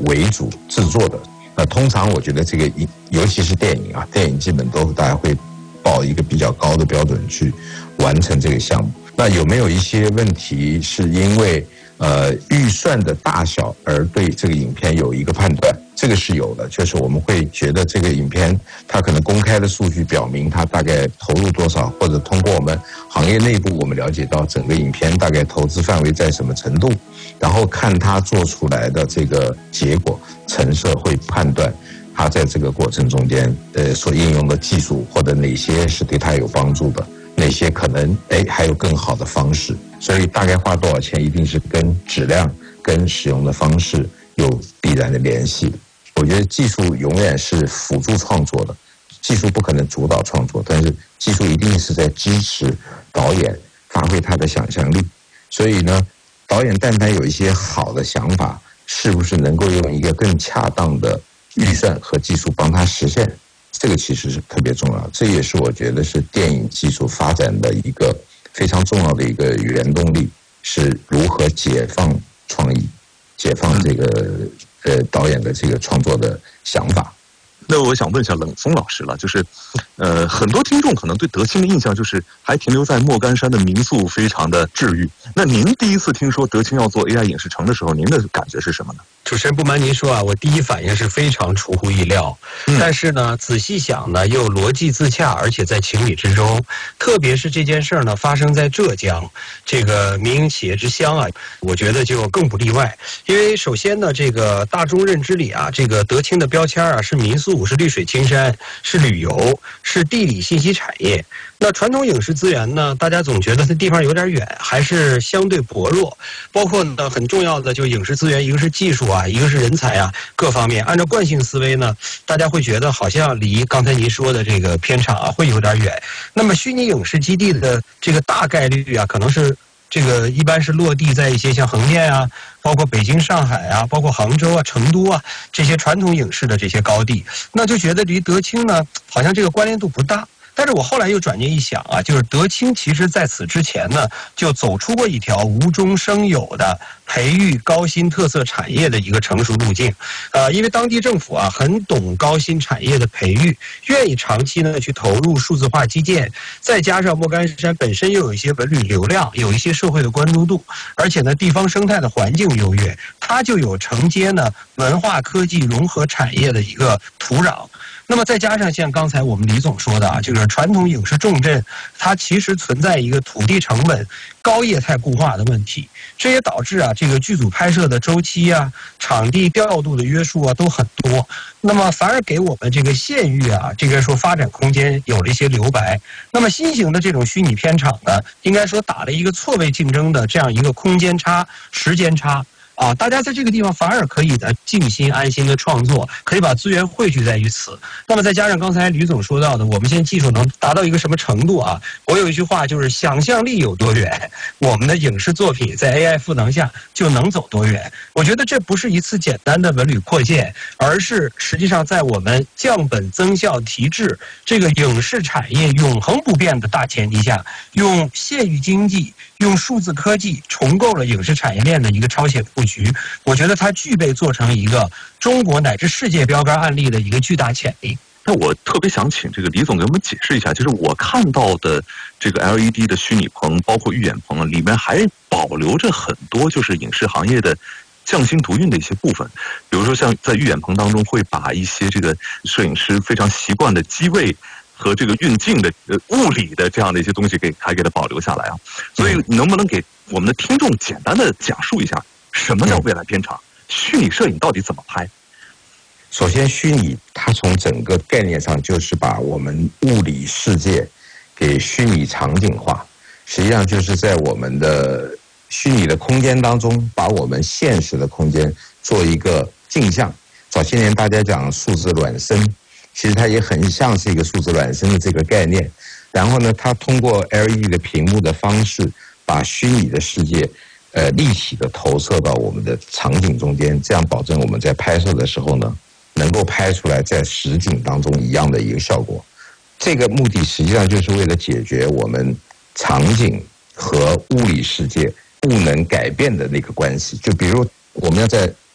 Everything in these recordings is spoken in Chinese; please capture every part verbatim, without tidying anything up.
为主制作的。那通常我觉得这个，尤其是电影啊，电影基本都大家会抱一个比较高的标准去完成这个项目。那有没有一些问题是因为呃预算的大小而对这个影片有一个判断？这个是有的，就是我们会觉得这个影片它可能公开的数据表明它大概投入多少，或者通过我们行业内部我们了解到整个影片大概投资范围在什么程度，然后看它做出来的这个结果成色，会判断它在这个过程中间呃所应用的技术或者哪些是对它有帮助的，哪些可能哎还有更好的方式。所以大概花多少钱一定是跟质量跟使用的方式有必然的联系的。我觉得技术永远是辅助创作的，技术不可能主导创作，但是技术一定是在支持导演发挥他的想象力。所以呢，导演但凡有一些好的想法，是不是能够用一个更恰当的预算和技术帮他实现，这个其实是特别重要。这也是我觉得是电影技术发展的一个非常重要的一个原动力，是如何解放创意，解放这个呃导演的这个创作的想法。 那我想问一下冷松老师了，就是，呃，很多听众可能对德清的印象就是还停留在莫干山的民宿非常的治愈。那您第一次听说德清要做 A I 影视城的时候，您的感觉是什么呢？ 主持人不瞒您说啊，我第一反应是非常出乎意料，嗯、但是呢，仔细想呢，又逻辑自洽，而且在情理之中。特别是这件事呢发生在浙江这个民营企业之乡啊，我觉得就更不例外。因为首先呢，这个大众认知里啊，这个德清的标签啊是民宿，是绿水青山，是旅游，是地理信息产业。那传统影视资源呢，大家总觉得它地方有点远，还是相对薄弱。包括呢，很重要的就影视资源，一个是技术啊，一个是人才啊，各方面。按照惯性思维呢，大家会觉得好像离刚才您说的这个片场啊会有点远。那么虚拟影视基地的这个大概率啊，可能是这个一般是落地在一些像横店啊，包括北京、上海啊，包括杭州啊、成都啊这些传统影视的这些高地，那就觉得离德清呢好像这个关联度不大。但是我后来又转念一想啊，就是德清其实在此之前呢，就走出过一条无中生有的培育高新特色产业的一个成熟路径。呃，因为当地政府啊很懂高新产业的培育，愿意长期呢去投入数字化基建，再加上莫干山本身又有一些文旅流量，有一些社会的关注度，而且呢地方生态的环境优越，它就有承接呢文化科技融合产业的一个土壤。那么再加上像刚才我们李总说的啊，就是传统影视重镇，它其实存在一个土地成本高业态固化的问题，这也导致啊这个剧组拍摄的周期啊、场地调度的约束啊都很多。那么反而给我们这个县域啊，这个说发展空间有了一些留白。那么新型的这种虚拟片场呢，应该说打了一个错位竞争的这样一个空间差、时间差。啊，大家在这个地方反而可以呢静心安心的创作，可以把资源汇聚在于此。那么再加上刚才吕总说到的，我们现在技术能达到一个什么程度啊？我有一句话就是想象力有多远，我们的影视作品在 A I 赋能下就能走多远。我觉得这不是一次简单的文旅扩建，而是实际上在我们降本增效提质这个影视产业永恒不变的大前提下，用县域经济、用数字科技重构了影视产业链的一个超前布局。我觉得它具备做成一个中国乃至世界标杆案例的一个巨大潜力。 那我特别想请这个李总给我们解释一下，就是我看到的这个 L E D 的虚拟棚，包括预演棚里面还保留着很多就是影视行业的匠心独运的一些部分，比如说像在预演棚当中会把一些这个摄影师非常习惯的机位和这个运镜的呃物理的这样的一些东西给还给它保留下来啊。所以能不能给我们的听众简单的讲述一下什么叫未来片场？虚拟摄影到底怎么拍？ 首先，虚拟它从整个概念上就是把我们物理世界给虚拟场景化，实际上就是在我们的虚拟的空间当中，把我们现实的空间做一个镜像。早些年大家讲数字孪生，其实它也很像是一个数字孪生的这个概念。然后呢，它通过 L E D 的屏幕的方式，把虚拟的世界呃立体的投射到我们的场景中间，这样保证我们在拍摄的时候呢，能够拍出来在实景当中一样的一个效果。这个目的实际上就是为了解决我们场景和物理世界不能改变的那个关系。就比如我们要在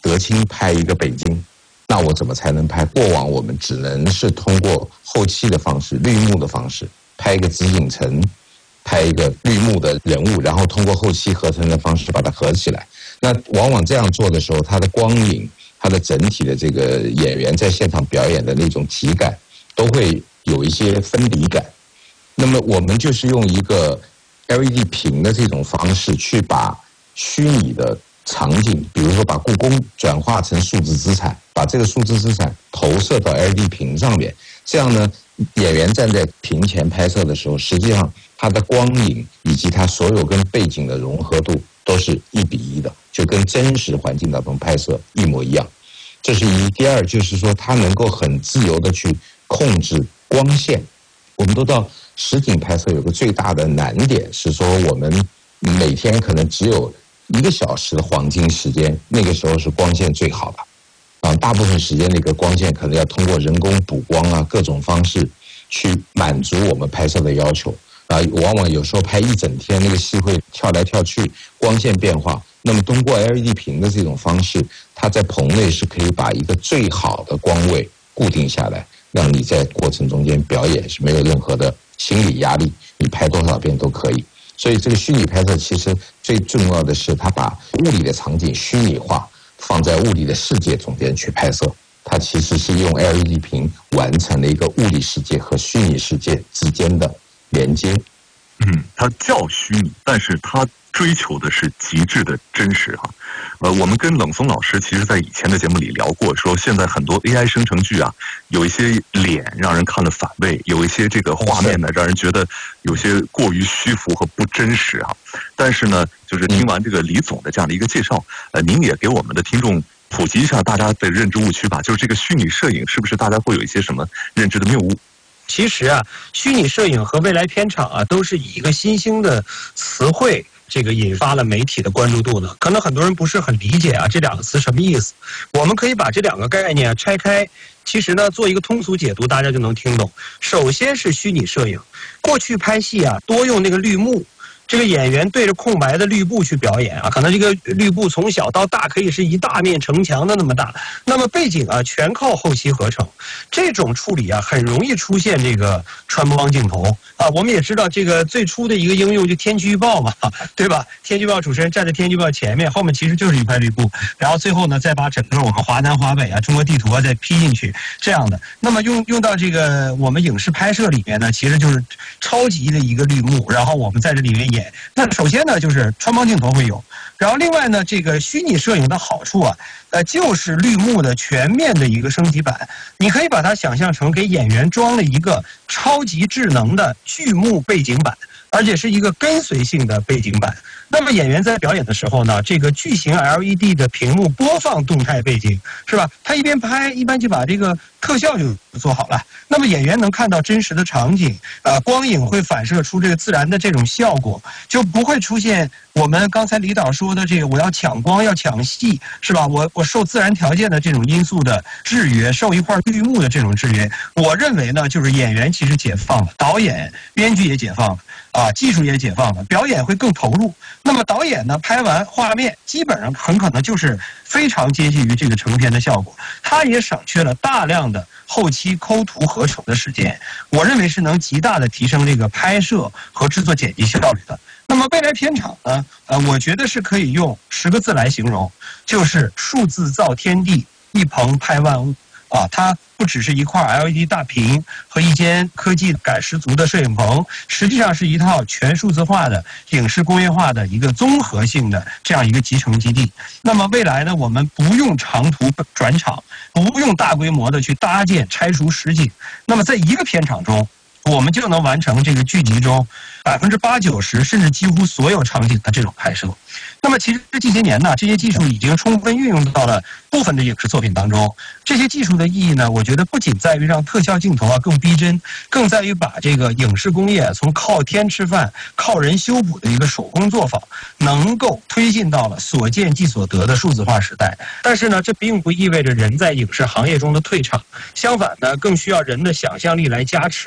德清拍一个北京，那我怎么才能拍？过往我们只能是通过后期的方式，绿幕的方式拍一个紫禁城，拍一个绿幕的人物，然后通过后期合成的方式把它合起来。那往往这样做的时候，它的光影，它的整体的这个演员在现场表演的那种体感，都会有一些分离感。那么我们就是用一个 L E D 屏的这种方式，去把虚拟的场景，比如说把故宫转化成数字资产，把这个数字资产投射到 L E D 屏上面。这样呢，演员站在屏前拍摄的时候，实际上它的光影以及它所有跟背景的融合度都是一比一的，就跟真实环境当中拍摄一模一样。这是一。第二就是说，它能够很自由的去控制光线。我们都知道实景拍摄有个最大的难点是说，我们每天可能只有一个小时的黄金时间，那个时候是光线最好的。啊，大部分时间那个光线可能要通过人工补光啊，各种方式去满足我们拍摄的要求啊。往往有时候拍一整天，那个戏会跳来跳去，光线变化。那么通过 L E D 屏的这种方式，它在棚内是可以把一个最好的光位固定下来，让你在过程中间表演是没有任何的心理压力，你拍多少遍都可以。所以这个虚拟拍摄其实最重要的是，它把物理的场景虚拟化，放在物理的世界中间去拍摄。它其实是用 L E D 屏完成了一个物理世界和虚拟世界之间的连接。 嗯，它叫虚拟，但是它追求的是极致的真实哈。呃，我们跟冷松老师其实在以前的节目里聊过，说现在很多 A I 生成剧啊，有一些脸让人看了反胃，有一些这个画面呢让人觉得有些过于虚浮和不真实哈。但是呢，就是听完这个李总的这样的一个介绍，呃，您也给我们的听众普及一下大家的认知误区吧，就是这个虚拟摄影是不是大家会有一些什么认知的谬误？ 其实啊，虚拟摄影和未来片场啊，都是以一个新兴的词汇，这个引发了媒体的关注度呢。可能很多人不是很理解啊，这两个词什么意思？我们可以把这两个概念啊拆开，其实呢，做一个通俗解读，大家就能听懂。首先是虚拟摄影，过去拍戏啊，多用那个绿幕。这个演员对着空白的绿布去表演啊，可能这个绿布从小到大可以是一大面城墙的那么大，那么背景啊全靠后期合成，这种处理啊很容易出现这个穿帮镜头啊。我们也知道这个最初的一个应用就天气预报嘛，对吧？天气预报主持人站在天气预报前面，后面其实就是一块绿布，然后最后呢再把整个我们华南华北啊中国地图啊再批进去这样的。那么用用到这个我们影视拍摄里面呢，其实就是超级的一个绿幕，然后我们在这里面演。那首先呢，就是穿帮镜头会有，然后另外呢，这个虚拟摄影的好处啊，呃，就是绿幕的全面的一个升级版。你可以把它想象成给演员装了一个超级智能的巨幕背景板，而且是一个跟随性的背景板。那么演员在表演的时候呢，这个巨型 L E D 的屏幕播放动态背景，是吧？他一边拍，一般就把这个特效就做好了。那么演员能看到真实的场景，呃，光影会反射出这个自然的这种效果，就不会出现我们刚才李导说的这个我要抢光、要抢戏，是吧？我我受自然条件的这种因素的制约，受一块绿幕的这种制约。我认为呢，就是演员其实解放了，导演、编剧也解放了。啊，技术也解放了，表演会更投入。那么导演呢，拍完画面基本上很可能就是非常接近于这个成片的效果，他也省去了大量的后期抠图合成的时间。我认为是能极大的提升这个拍摄和制作剪辑效率的。那么未来片场呢，呃，我觉得是可以用十个字来形容，就是数字造天地，一棚拍万物。啊，它不只是一块 L E D 大屏和一间科技感十足的摄影棚，实际上是一套全数字化的影视工业化的一个综合性的这样一个集成基地。那么未来呢，我们不用长途转场，不用大规模的去搭建拆除实景，那么在一个片场中，我们就能完成这个剧集中百分之八九十甚至几乎所有场景的这种拍摄。那么其实这些年呢，这些技术已经充分运用到了部分的影视作品当中。这些技术的意义呢，我觉得不仅在于让特效镜头啊更逼真，更在于把这个影视工业从靠天吃饭、靠人修补的一个手工作坊，能够推进到了所见即所得的数字化时代。但是呢，这并不意味着人在影视行业中的退场，相反呢，更需要人的想象力来加持。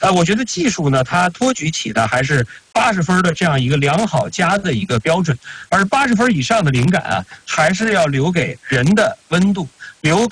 呃，我觉得技术呢，它托举起的还是八十分的这样一个良好佳的一个标准，而八十分以上的灵感啊，还是要留给人的温度，留